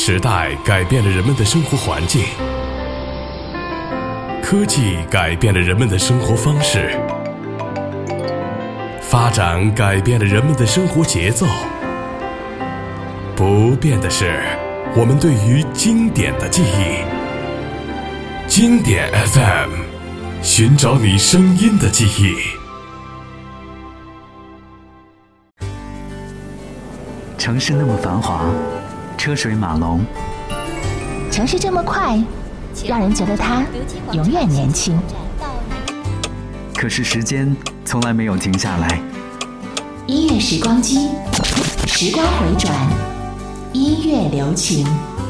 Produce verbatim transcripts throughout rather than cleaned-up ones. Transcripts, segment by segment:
时代改变了人们的生活环境，科技改变了人们的生活方式，发展改变了人们的生活节奏。不变的是我们对于经典的记忆。经典 F M， 寻找你声音的记忆。 城市那么繁华，车水马龙， 城市这么快，让人觉得它永远年轻。 可是时间从来没有停下来。 音乐时光机，时光回转，音乐留情。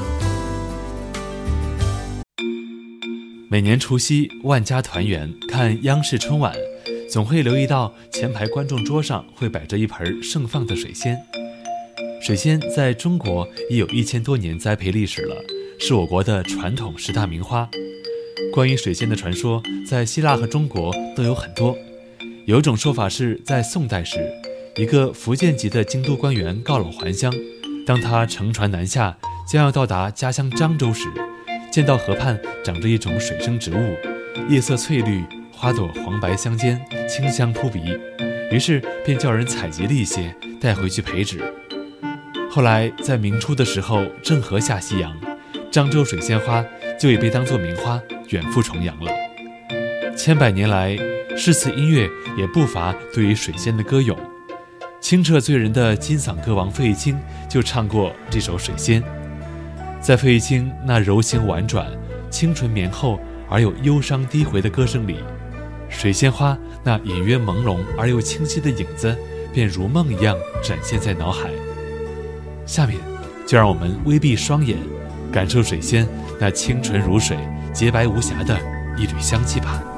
每年除夕万家团圆，看央视春晚，总会留意到前排观众桌上会摆着一盆盛放的水仙。水仙在中国已有一千多年栽培历史了，是我国的传统十大名花。关于水仙的传说，在希腊和中国都有很多。有一种说法是在宋代时，一个福建籍的京都官员告老还乡，当他乘船南下，将要到达家乡漳州时，见到河畔长着一种水生植物，叶色翠绿，花朵黄白相间，清香扑鼻，于是便叫人采集了一些带回去培植。后来在明初的时候，郑和下西洋，漳州水仙花就已被当作名花远赴重洋了。千百年来，诗词音乐也不乏对于水仙的歌咏。清澈醉人的金嗓歌王费玉清就唱过这首《水仙》。在费玉清那柔情婉转、清纯绵厚而又忧伤低回的歌声里，水仙花那隐约朦胧而又清晰的影子便如梦一样展现在脑海。下面就让我们微闭双眼，感受水仙那清纯如水、洁白无瑕的一缕香气吧。